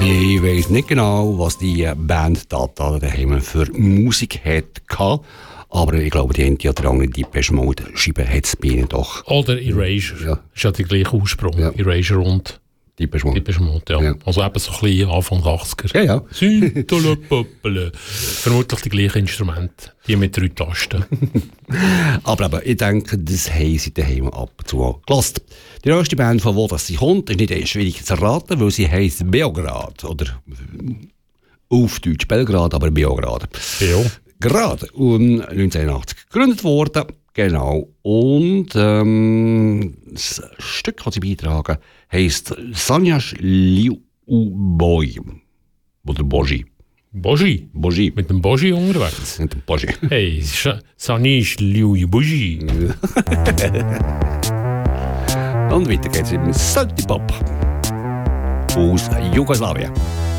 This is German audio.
Ich weiss nicht genau, was die Band Data daheim für Musik hatte, aber ich glaube, die eine oder andere Depeche Mode Scheibe hat es bei ihnen doch. Oder Erasure. Ja. Ist ja der gleiche Ursprung. Ja. Erasure und Depeche Mode. Depeche Mode, ja. Ja. Also eben so ein bisschen Anfang 80er. Ja, ja. Sündolopöppele. Vermutlich die gleichen Instrumente. Die mit 3 Tasten. Aber eben, ich denke, das haben sie daheim ab und zu gelassen. Die erste Band, von wo das sie kommt, ist nicht schwierig zu erraten, weil sie heisst Beograd. Oder auf Deutsch Belgrad, aber Beograd. Ja. Gerade. Und 1981 gegründet worden. Genau. Und das Stück, das sie beitragen, heisst Sanyash Liuboy. Oder Boji. Boji. Boji. Mit dem Boji unterwegs. Mit dem Boji. Hey, Sanish Liu Boji. Und weiter geht's mit Salty Pop aus Jugoslawien.